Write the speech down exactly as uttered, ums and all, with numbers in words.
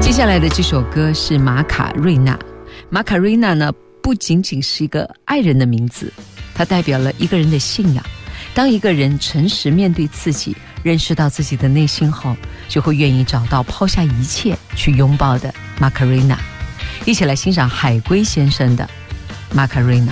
接下来的这首歌是马卡瑞娜。马卡瑞娜呢，不仅仅是一个爱人的名字，它代表了一个人的信仰。当一个人诚实面对自己，认识到自己的内心后，就会愿意找到抛下一切去拥抱的马卡瑞娜。一起来欣赏海龟先生的马卡瑞娜。